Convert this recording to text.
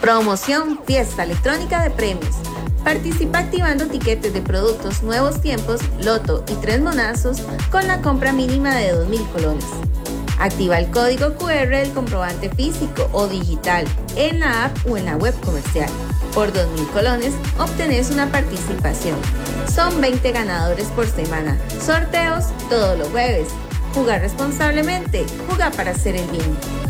Promoción Fiesta Electrónica de Premios. Participa activando tiquetes de productos Nuevos Tiempos, Loto y 3 monazos con la compra mínima de 2.000 colones. Activa el código QR del comprobante físico o digital en la app o en la web comercial. Por 2.000 colones obtenés una participación. Son 20 ganadores por semana. Sorteos todos los jueves. Jugar responsablemente. Juega para hacer el bien.